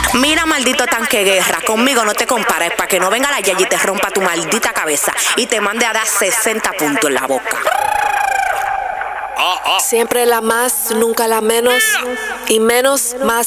Mira, maldito tanque guerra, conmigo no te compares para que no venga la Yayi y te rompa tu maldita cabeza y te mande a dar 60 puntos en la boca. Siempre la más, nunca la menos, y menos más